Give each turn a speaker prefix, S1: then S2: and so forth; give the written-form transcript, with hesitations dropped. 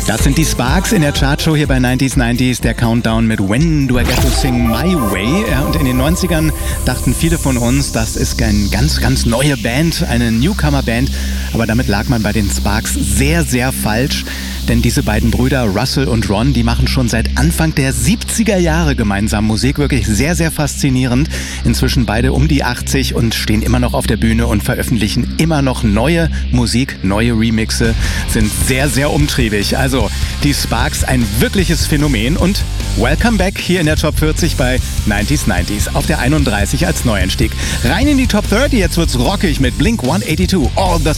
S1: Das sind die Sparks in der Chartshow hier bei 90s, der Countdown mit When Do I Get to Sing My Way. Ja, und in den 90ern dachten viele von uns, das ist eine ganz neue Band, eine Newcomer-Band. Aber damit lag man bei den Sparks sehr, sehr falsch. Denn diese beiden Brüder, Russell und Ron, die machen schon seit Anfang der 70er Jahre gemeinsam Musik. Wirklich sehr, sehr faszinierend. Inzwischen beide um die 80 und stehen immer noch auf der Bühne und veröffentlichen immer noch neue Musik, neue Remixe, sind sehr, sehr umtriebig. Also die Sparks, ein wirkliches Phänomen und welcome back hier in der Top 40 bei 90s auf der 31 als Neueinstieg. Rein in die Top 30, jetzt wird's rockig mit Blink 182, All the